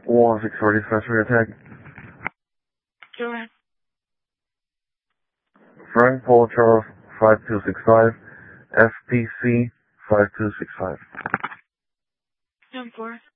1-6 dispatcher attack. Go ahead. Frank Paul Charles 5265, FPC 5265. 10-4.